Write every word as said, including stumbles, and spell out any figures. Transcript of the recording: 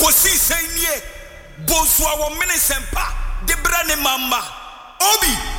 kosi senye bosua wo mene sempa de bra ne mama obi